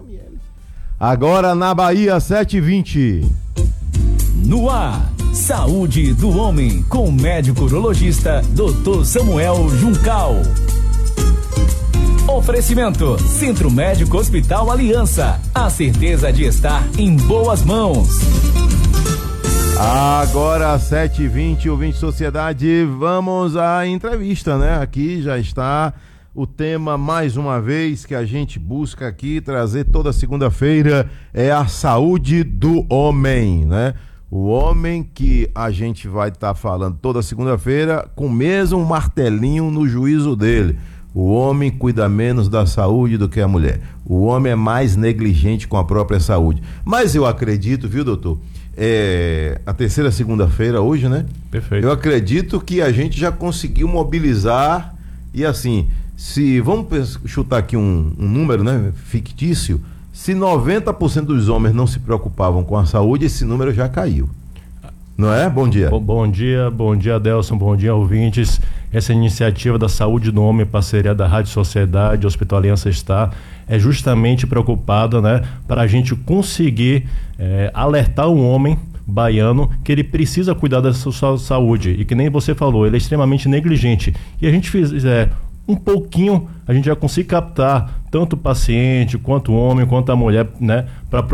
Agora na Bahia, 7h20. No ar, Saúde do Homem, com o médico urologista Dr. Samuel Juncal. Oferecimento, Centro Médico Hospital Aliança, a certeza de estar em boas mãos. Agora 7h20, ouvinte Sociedade, vamos à entrevista, né? Aqui já está o tema, mais uma vez, que a gente busca aqui trazer toda segunda-feira, é a saúde do homem, né? O homem que a gente vai estar falando toda segunda-feira com o mesmo martelinho no juízo dele. O homem cuida menos da saúde do que a mulher. O homem é mais negligente com a própria saúde. Mas eu acredito, viu, doutor? É a terceira segunda-feira hoje, né? Perfeito. Eu acredito que a gente já conseguiu mobilizar e assim, se vamos chutar aqui um número, né, fictício, se 90% dos homens não se preocupavam com a saúde, esse número já caiu. Não é? Bom dia. Bom dia, Adelson, bom dia, ouvintes. Essa iniciativa da Saúde do Homem, parceria da Rádio Sociedade, Hospital Aliança está, é justamente preocupada, né, para a gente conseguir alertar o homem baiano que ele precisa cuidar da sua saúde e que nem você falou, ele é extremamente negligente. E a gente fizer um pouquinho, a gente já consegue captar tanto o paciente, quanto o homem, quanto a mulher, né, para